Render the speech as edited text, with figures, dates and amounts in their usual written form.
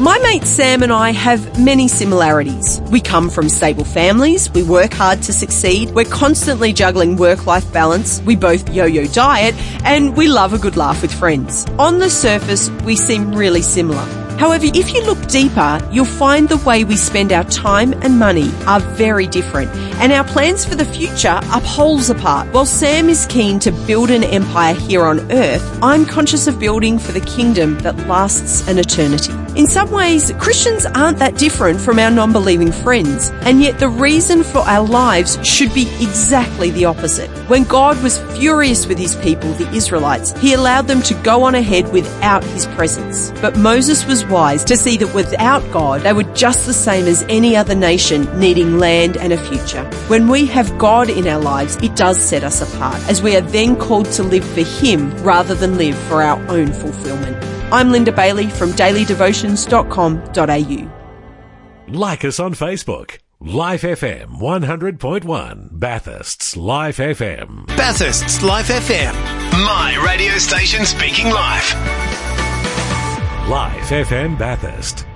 My mate Sam and I have many similarities. We come from stable families, we work hard to succeed, we're constantly juggling work-life balance, we both yo-yo diet, and we love a good laugh with friends. On the surface, we seem really similar. However, if you look deeper, you'll find the way we spend our time and money are very different, and our plans for the future are poles apart. While Sam is keen to build an empire here on Earth, I'm conscious of building for the kingdom that lasts an eternity. In some ways, Christians aren't that different from our non-believing friends, and yet the reason for our lives should be exactly the opposite. When God was furious with his people, the Israelites, he allowed them to go on ahead without his presence. But Moses was wise to see that without God, they were just the same as any other nation needing land and a future. When we have God in our lives, it does set us apart, as we are then called to live for him rather than live for our own fulfillment. I'm Linda Bailey from dailydevotions.com.au. Like us on Facebook. Life FM 100.1. Bathurst's Life FM. Bathurst's Life FM. My radio station speaking life. Life FM Bathurst.